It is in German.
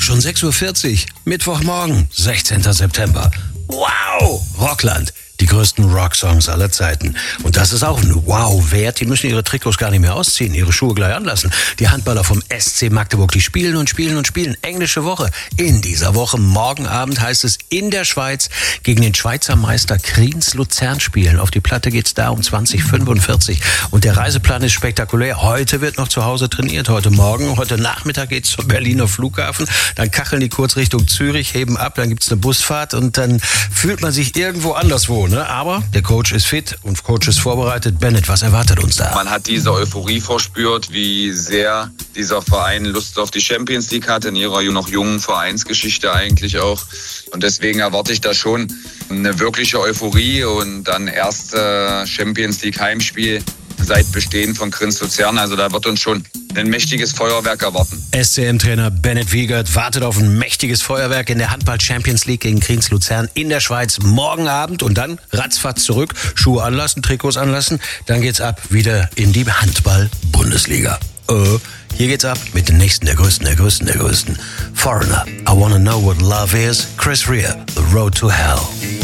schon 6:40 Uhr. Mittwochmorgen, 16. September. Wow! Rockland. Die größten Rocksongs aller Zeiten. Und das ist auch ein Wow-Wert. Die müssen ihre Trikots gar nicht mehr ausziehen, ihre Schuhe gleich anlassen. Die Handballer vom SC Magdeburg, die spielen und spielen und spielen. Englische Woche. In dieser Woche, morgen Abend, heißt es in der Schweiz gegen den Schweizer Meister Kriens Luzern spielen. Auf die Platte geht's da um 20:45. Und der Reiseplan ist spektakulär. Heute wird noch zu Hause trainiert. Heute Nachmittag geht's zum Berliner Flughafen. Dann kacheln die kurz Richtung Zürich, heben ab. Dann gibt's eine Busfahrt und dann fühlt man sich irgendwo anderswo. Aber der Coach ist fit und Coach ist vorbereitet. Bennett, was erwartet uns da? Man hat diese Euphorie verspürt, wie sehr dieser Verein Lust auf die Champions League hat, in ihrer noch jungen Vereinsgeschichte eigentlich auch. Und deswegen erwarte ich da schon eine wirkliche Euphorie und dann erste Champions League Heimspiel seit Bestehen von Kriens Luzern. Also da wird uns schon ein mächtiges Feuerwerk erwarten. SCM-Trainer Bennett Wiegert wartet auf ein mächtiges Feuerwerk in der Handball-Champions League gegen Kriens Luzern in der Schweiz morgen Abend und dann ratzfatz zurück, Schuhe anlassen, Trikots anlassen, dann geht's ab wieder in die Handball-Bundesliga. Hier geht's ab mit den nächsten, der größten. Foreigner, I Wanna Know What Love Is, Chris Rea, The Road to Hell.